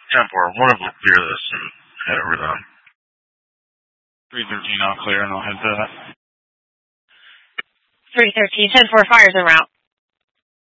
10-4, one of them clear this and head over them. 313, I'll clear and I'll head to that. 313, 10-4, fires en route.